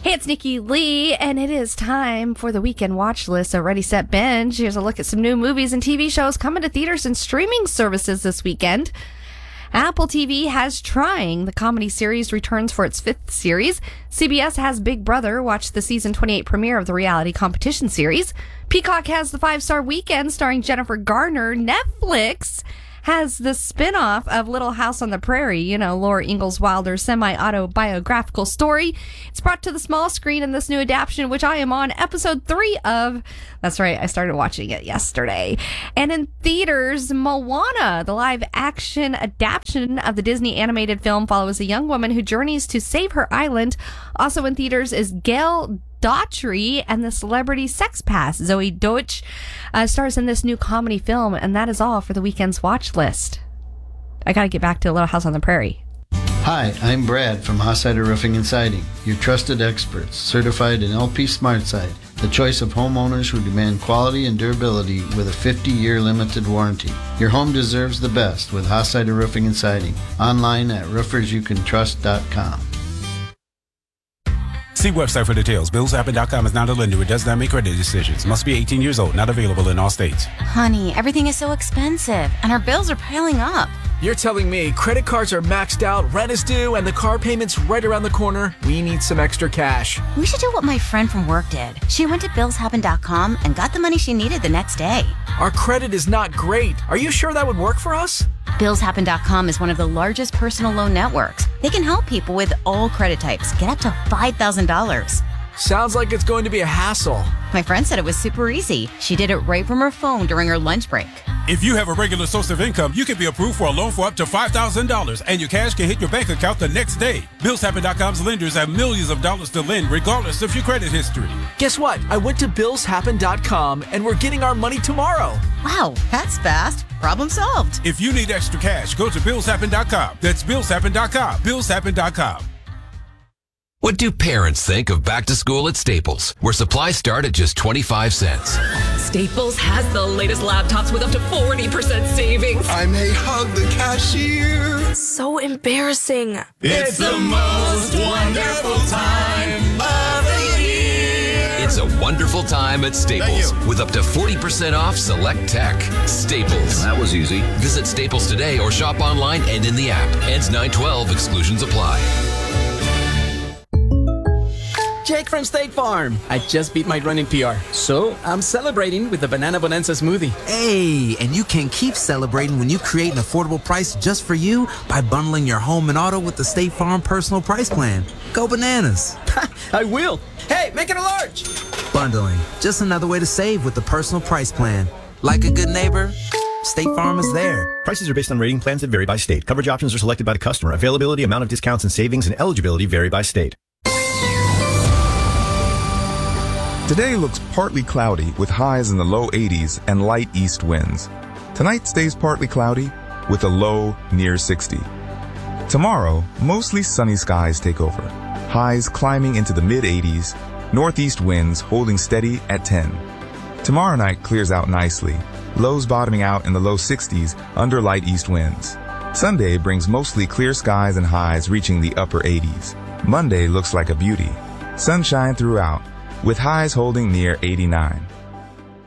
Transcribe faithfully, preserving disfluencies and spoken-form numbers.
Hey, it's Nikki Lee, and it is time for the weekend watch list. So Ready, Set, Binge. Here's a look at some new movies and T V shows coming to theaters and streaming services this weekend. Apple T V has Trying. The comedy series returns for its fifth series. C B S has Big Brother. Watch the season twenty-eight premiere of the reality competition series. Peacock has The Five-Star Weekend starring Jennifer Garner. Netflix has the spin-off of Little House on the Prairie, you know, Laura Ingalls Wilder's semi-autobiographical story. It's brought to the small screen in this new adaptation, which I am on episode three of. That's right, I started watching it yesterday. And in theaters, Moana, the live-action adaptation of the Disney animated film, follows a young woman who journeys to save her island. Also in theaters is Gail Daughtry and the Celebrity Sex Pass. Zoe Deutsch uh, stars in this new comedy film, and that is all for the weekend's watch list. I gotta get back to Little House on the Prairie. Hi, I'm Brad from Hossider Roofing and Siding, your trusted experts, certified in L P SmartSide, the choice of homeowners who demand quality and durability with a fifty-year limited warranty. Your home deserves the best with Hossider Roofing and Siding. Online at roofers you can trust dot com. See website for details. Bills Happen dot com is not a lender. It does not make credit decisions. Must be eighteen years old. Not available in all states. Honey, everything is so expensive, and our bills are piling up. You're telling me credit cards are maxed out, rent is due, and the car payment's right around the corner? We need some extra cash. We should do what my friend from work did. She went to Bills Happen dot com and got the money she needed the next day. Our credit is not great. Are you sure that would work for us? Bills Happen dot com is one of the largest personal loan networks. They can help people with all credit types get up to five thousand dollars. Sounds like it's going to be a hassle. My friend said it was super easy. She did it right from her phone during her lunch break. If you have a regular source of income, you can be approved for a loan for up to five thousand dollars, and your cash can hit your bank account the next day. Bills Happen dot com's lenders have millions of dollars to lend, regardless of your credit history. Guess what? I went to Bills Happen dot com, and we're getting our money tomorrow. Wow, that's fast. Problem solved. If you need extra cash, go to Bills Happen dot com. That's Bills Happen dot com. Bills Happen dot com. What do parents think of back to school at Staples, where supplies start at just twenty-five cents? Staples has the latest laptops with up to forty percent savings. I may hug the cashier. So embarrassing. It's the most wonderful time of the year. It's a wonderful time at Staples with up to forty percent off select tech. Staples. That was easy. Visit Staples today or shop online and in the app. Ends nine twelve. Exclusions apply. Jake from State Farm. I just beat my running P R, so I'm celebrating with the Banana Bonanza smoothie. Hey, and you can keep celebrating when you create an affordable price just for you by bundling your home and auto with the State Farm Personal Price Plan. Go bananas. I will. Hey, make it a large. Bundling, just another way to save with the Personal Price Plan. Like a good neighbor, State Farm is there. Prices are based on rating plans that vary by state. Coverage options are selected by the customer. Availability, amount of discounts and savings, and eligibility vary by state. Today looks partly cloudy with highs in the low eighties and light east winds. Tonight stays partly cloudy with a low near sixty. Tomorrow, mostly sunny skies take over. Highs climbing into the mid eighties, northeast winds holding steady at ten. Tomorrow night clears out nicely, lows bottoming out in the low sixties under light east winds. Sunday brings mostly clear skies and highs reaching the upper eighties. Monday looks like a beauty. Sunshine throughout, with highs holding near eighty-nine.